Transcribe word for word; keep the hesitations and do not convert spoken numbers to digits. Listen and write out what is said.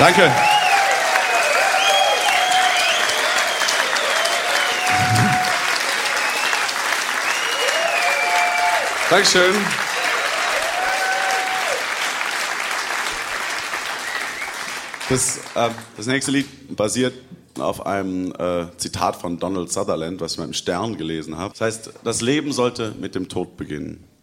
Danke. Dankeschön. Das, äh, das nächste Lied basiert auf einem äh, Zitat von Donald Sutherland, was ich mal im Stern gelesen habe. Das heißt, das Leben sollte mit dem Tod beginnen.